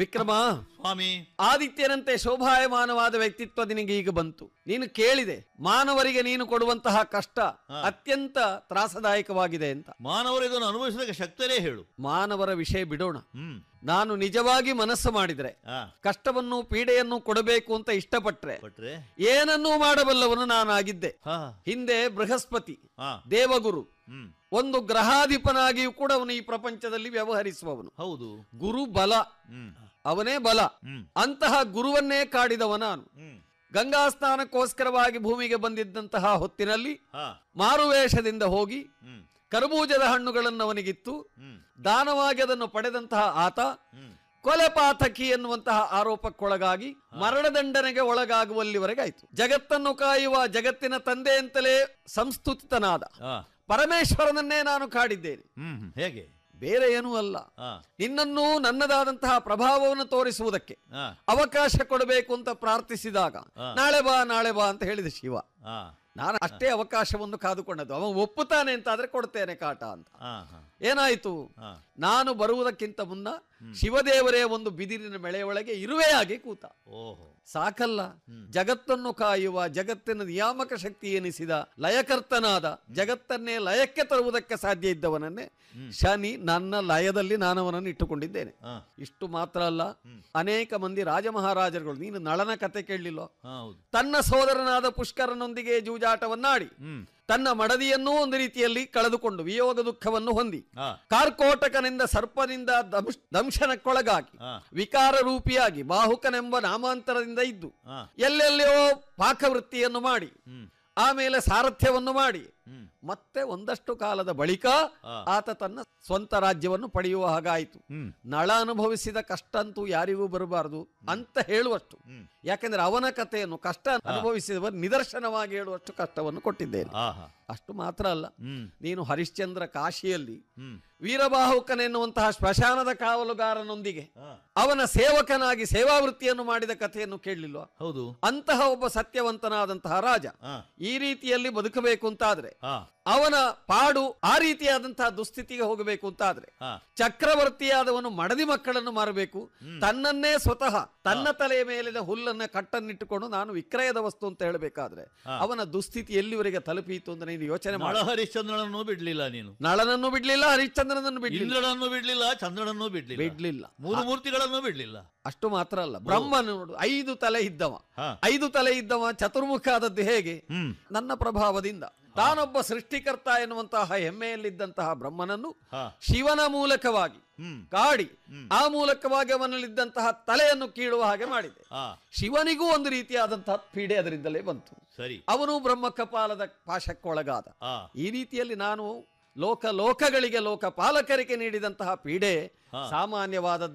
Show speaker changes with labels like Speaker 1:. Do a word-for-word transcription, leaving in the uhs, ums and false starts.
Speaker 1: ವಿಕ್ರಮ
Speaker 2: ಸ್ವಾಮಿ,
Speaker 1: ಆದಿತ್ಯನಂತೆ ಶೋಭಾಯಮಾನವಾದ ವ್ಯಕ್ತಿತ್ವ ನಿನಗೆ ಈಗ ಬಂತು. ನೀನು ಕೇಳಿದೆ ಮಾನವರಿಗೆ ನೀನು ಕೊಡುವಂತಹ ಕಷ್ಟ ಅತ್ಯಂತ ತ್ರಾಸದಾಯಕವಾಗಿದೆ ಅಂತ.
Speaker 2: ಮಾನವರು ಇದನ್ನು ಅನುಭವಿಸೋದಕ್ಕೆ ಶಕ್ತರೇ ಹೇಳು.
Speaker 1: ಮಾನವರ ವಿಷಯ ಬಿಡೋಣ.
Speaker 2: ಹ್ಮ್
Speaker 1: ನಾನು ನಿಜವಾಗಿ ಮನಸ್ಸು ಮಾಡಿದ್ರೆ
Speaker 2: ಆ,
Speaker 1: ಕಷ್ಟವನ್ನು ಪೀಡೆಯನ್ನು ಕೊಡಬೇಕು ಅಂತ ಇಷ್ಟಪಟ್ರೆ
Speaker 2: ಕೊಟ್ರೆ
Speaker 1: ಏನನ್ನೂ ಮಾಡಬಲ್ಲವನು ನಾನಾಗಿದ್ದೆ.
Speaker 2: ಹಾ
Speaker 1: ಹಿಂದೆ ಬೃಹಸ್ಪತಿ
Speaker 2: ಹಾ
Speaker 1: ದೇವಗುರು,
Speaker 2: ಹ್ಮ್
Speaker 1: ಒಂದು ಗ್ರಹಾಧಿಪನಾಗಿಯೂ ಕೂಡ ಅವನು ಈ ಪ್ರಪಂಚದಲ್ಲಿ ವ್ಯವಹರಿಸುವವನು.
Speaker 2: ಹೌದು.
Speaker 1: ಗುರು ಬಲ,
Speaker 2: ಹ್ಮ್
Speaker 1: ಅವನೇ ಬಲ.
Speaker 2: ಹ್ಮ್
Speaker 1: ಅಂತಹ ಗುರುವನ್ನೇ ಕಾಡಿದವ ನಾನು.
Speaker 2: ಹ್ಮ್
Speaker 1: ಗಂಗಾ ಸ್ನಾನಕ್ಕೋಸ್ಕರವಾಗಿ ಭೂಮಿಗೆ ಬಂದಿದ್ದಂತಹ ಹೊತ್ತಿನಲ್ಲಿ
Speaker 2: ಹಾ
Speaker 1: ಮಾರುವೇಷದಿಂದ ಹೋಗಿ
Speaker 2: ಹ್ಮ್
Speaker 1: ಕರ್ಬೂಜದ ಹಣ್ಣುಗಳನ್ನು ಅವನಿಗಿತ್ತು.
Speaker 2: ಹ್ಮ್
Speaker 1: ದಾನವಾಗಿ ಅದನ್ನು ಪಡೆದಂತಹ ಆತ
Speaker 2: ಹ್ಮ್
Speaker 1: ಕೊಲೆ ಪಾತಕಿ ಎನ್ನುವಂತಹ ಆರೋಪಕ್ಕೊಳಗಾಗಿ ಮರಣದಂಡನೆಗೆ ಒಳಗಾಗುವಲ್ಲಿವರೆಗಾಯ್ತು. ಜಗತ್ತನ್ನು ಕಾಯುವ ಜಗತ್ತಿನ ತಂದೆ ಅಂತಲೇ ಸಂಸ್ತುತಿತನಾದ
Speaker 2: ಆ,
Speaker 1: ಪರಮೇಶ್ವರನನ್ನೇ ನಾನು ಕಾಡಿದ್ದೇನೆ.
Speaker 2: ಹ್ಮ್ ಹ್ಮ್. ಹೇಗೆ?
Speaker 1: ಬೇರೆ ಏನೂ ಅಲ್ಲ,
Speaker 2: ಆ,
Speaker 1: ನಿನ್ನನ್ನು ನನ್ನದಾದಂತಹ ಪ್ರಭಾವವನ್ನು ತೋರಿಸುವುದಕ್ಕೆ
Speaker 2: ಆ,
Speaker 1: ಅವಕಾಶ ಕೊಡಬೇಕು ಅಂತ ಪ್ರಾರ್ಥಿಸಿದಾಗ
Speaker 2: ಆ.
Speaker 1: ನಾಳೆ ಬಾ ನಾಳೆ ಬಾ ಅಂತ ಹೇಳಿದ ಶಿವ.
Speaker 2: ಆ,
Speaker 1: ನಾನು ಅಷ್ಟೇ ಅವಕಾಶವನ್ನು ಕಾದುಕೊಂಡದ್ದು. ಅವ ಒಪ್ಪುತ್ತಾನೆ ಅಂತಾದ್ರೆ ಕೊಡ್ತೇನೆ ಕಾಟ ಅಂತ.
Speaker 2: ಆ, ಹಾ,
Speaker 1: ಏನಾಯ್ತು?
Speaker 2: ಆ,
Speaker 1: ನಾನು ಬರುವುದಕ್ಕಿಂತ ಮುನ್ನ ಶಿವದೇವರೇ ಒಂದು ಬಿದಿರಿನ ಮೆಳೆಯೊಳಗೆ ಇರುವೆಯಾಗಿ ಕೂತ.
Speaker 2: ಓಹೋ.
Speaker 1: ಸಾಕಲ್ಲ, ಜಗತ್ತನ್ನು ಕಾಯುವ ಜಗತ್ತಿನ ನಿಯಾಮಕ ಶಕ್ತಿ ಎನಿಸಿದ ಲಯಕರ್ತನಾದ, ಜಗತ್ತನ್ನೇ ಲಯಕ್ಕೆ ತರುವುದಕ್ಕೆ ಸಾಧ್ಯ ಇದ್ದವನನ್ನೇ ಶನಿ ನನ್ನ ಲಯದಲ್ಲಿ ನಾನು ಅವನನ್ನು ಇಟ್ಟುಕೊಂಡಿದ್ದೇನೆ.
Speaker 2: ಆ,
Speaker 1: ಇಷ್ಟು ಮಾತ್ರ ಅಲ್ಲ, ಅನೇಕ ಮಂದಿ ರಾಜಮಹಾರಾಜರುಗಳು, ನೀನು ನಳನ ಕತೆ ಕೇಳಲಿಲ್ಲ?
Speaker 2: ಹಾ, ಹೌದು.
Speaker 1: ತನ್ನ ಸೋದರನಾದ ಪುಷ್ಕರನೊಂದಿಗೆ ಜೂಜಾಟವನ್ನಾಡಿ
Speaker 2: ಹ್ಮ್
Speaker 1: ತನ್ನ ಮಡದಿಯನ್ನೂ ಒಂದು ರೀತಿಯಲ್ಲಿ ಕಳೆದುಕೊಂಡು ವಿಯೋಗ ದುಃಖವನ್ನು ಹೊಂದಿ
Speaker 2: ಆ,
Speaker 1: ಕಾರ್ಕೋಟಕನಿಂದ ಸರ್ಪದಿಂದ ದಂಶ್- ದಂಶನಕ್ಕೊಳಗಾಗಿ
Speaker 2: ಆ,
Speaker 1: ವಿಕಾರ ರೂಪಿಯಾಗಿ ಬಾಹುಕನೆಂಬ ನಾಮಾಂತರದಿಂದ ಇದ್ದು
Speaker 2: ಆ,
Speaker 1: ಎಲ್ಲೆಲ್ಲಿಯೋ ಪಾಕವೃತ್ತಿಯನ್ನು ಮಾಡಿ
Speaker 2: ಹ್ಮ್
Speaker 1: ಆಮೇಲೆ ಸಾರಥ್ಯವನ್ನು ಮಾಡಿ
Speaker 2: ಹ್ಮ್
Speaker 1: ಮತ್ತೆ ಒಂದಷ್ಟು ಕಾಲದ ಬಳಿಕ
Speaker 2: ಆ.
Speaker 1: ಆತ ತನ್ನ ಸ್ವಂತ ರಾಜ್ಯವನ್ನು ಪಡೆಯುವ ಹಾಗಾಯಿತು.
Speaker 2: ಹ್ಮ್
Speaker 1: ನಳ ಅನುಭವಿಸಿದ ಕಷ್ಟ ಅಂತೂ ಯಾರಿಗೂ ಬರಬಾರದು ಅಂತ ಹೇಳುವಷ್ಟು,
Speaker 2: ಹ್ಮ್.
Speaker 1: ಯಾಕೆಂದ್ರೆ ಅವನ ಕಥೆಯನ್ನು ಕಷ್ಟ ಅನುಭವಿಸಿದವರು ನಿದರ್ಶನವಾಗಿ ಹೇಳುವಷ್ಟು ಕಷ್ಟವನ್ನು ಕೊಟ್ಟಿದ್ದೇನೆ.
Speaker 2: ಆಹಾ.
Speaker 1: ಅಷ್ಟು ಮಾತ್ರ ಅಲ್ಲ,
Speaker 2: ಹ್ಮ್
Speaker 1: ನೀನು ಹರಿಶ್ಚಂದ್ರ ಕಾಶಿಯಲ್ಲಿ
Speaker 2: ಹ್ಮ್
Speaker 1: ವೀರಬಾಹುಕನೆನ್ನುವಂತಹ ಶ್ಮಶಾನದ ಕಾವಲುಗಾರನೊಂದಿಗೆ
Speaker 2: ಆ,
Speaker 1: ಅವನ ಸೇವಕನಾಗಿ ಸೇವಾವೃತ್ತಿಯನ್ನು ಮಾಡಿದ ಕಥೆಯನ್ನು ಕೇಳಲಿಲ್ವಾ?
Speaker 2: ಹೌದು.
Speaker 1: ಅಂತಹ ಒಬ್ಬ ಸತ್ಯವಂತನಾದಂತಹ ರಾಜ
Speaker 2: ಆ,
Speaker 1: ಈ ರೀತಿಯಲ್ಲಿ ಬದುಕಬೇಕು ಅಂತಾದ್ರೆ,
Speaker 2: ಆ,
Speaker 1: ಅವನ ಪಾಡು ಆ ರೀತಿಯಾದಂತಹ ದುಸ್ಥಿತಿಗೆ ಹೋಗಬೇಕು ಅಂತಾದ್ರೆ,
Speaker 2: ಆ,
Speaker 1: ಚಕ್ರವರ್ತಿಯಾದವನು ಮಡದಿ ಮಕ್ಕಳನ್ನು ಮಾರಬೇಕು, ತನ್ನನ್ನೇ ಸ್ವತಃ ತನ್ನ ತಲೆಯ ಮೇಲಿನ ಹುಲ್ಲನ್ನ ಕಟ್ಟನ್ನಿಟ್ಟುಕೊಂಡು ನಾನು ವಿಕ್ರಯದ ವಸ್ತು ಅಂತ ಹೇಳಬೇಕಾದ್ರೆ ಅವನ ದುಸ್ಥಿತಿ ಎಲ್ಲಿವರೆಗೆ ತಲುಪೀತು ಅಂತ ನೀನು ಯೋಚನೆ ಮಾಡ.
Speaker 2: ನಳ ಹರಿಶ್ಚಂದ್ರನನ್ನು ಬಿಡ್ಲಿಲ್ಲ ನೀನು.
Speaker 1: ನಳನನ್ನು ಬಿಡ್ಲಿಲ್ಲ, ಹರಿಶ್ಚಂದ್ರನನ್ನು ಬಿಡ್ಲಿಲ್ಲ,
Speaker 2: ಇಂದ್ರನನ್ನು ಬಿಡ್ಲಿಲ್ಲ, ಚಂದ್ರನನ್ನು ಬಿಡ್ಲಿಲ್ಲ,
Speaker 1: ಬಿಡ್ಲಿಲ್ಲ.
Speaker 2: ಮೂರು ಮೂರ್ತಿಗಳನ್ನು ಬಿಡ್ಲಿಲ್ಲ.
Speaker 1: ಅಷ್ಟು ಮಾತ್ರ ಅಲ್ಲ, ಬ್ರಹ್ಮನ ನೋಡು, ಐದು ತಲೆ ಇದ್ದವ,
Speaker 2: ಹಾ.
Speaker 1: ಐದು ತಲೆ ಇದ್ದವ ಚತುರ್ಮುಖ ಆದದ್ದು ಹೇಗೆ?
Speaker 2: ಹ್ಮ್
Speaker 1: ನನ್ನ ಪ್ರಭಾವದಿಂದ ತಾನೊಬ್ಬ ಸೃಷ್ಟಿಕರ್ತ ಎನ್ನುವಂತಹ ಹೆಮ್ಮೆಯಲ್ಲಿದ್ದಂತಹ ಬ್ರಹ್ಮನನ್ನು
Speaker 2: ಹಾ.
Speaker 1: ಶಿವನ ಮೂಲಕವಾಗಿ
Speaker 2: ಹ್ಮ್
Speaker 1: ಕಾಡಿ ಆ ಮೂಲಕವಾಗಿ ಅವನಲ್ಲಿದ್ದಂತಹ ತಲೆಯನ್ನು ಕೀಳುವ ಹಾಗೆ ಮಾಡಿದೆ.
Speaker 2: ಆ,
Speaker 1: ಶಿವನಿಗೂ ಒಂದು ರೀತಿಯಾದಂತಹ ಪೀಡೆ ಅದರಿಂದಲೇ ಬಂತು.
Speaker 2: ಸರಿ.
Speaker 1: ಅವನು ಬ್ರಹ್ಮ ಕಪಾಲದ ಪಾಶಕ್ಕೊಳಗಾದ.
Speaker 2: ಆ,
Speaker 1: ಈ ರೀತಿಯಲ್ಲಿ ನಾನು ಲೋಕ ಲೋಕಗಳಿಗೆ ಲೋಕ ಪಾಲಕರಿಗೆ ನೀಡಿದಂತಹ ಪೀಡೆ
Speaker 2: ಹಾ.
Speaker 1: ಸಾಮಾನ್ಯವಾದದ್ದು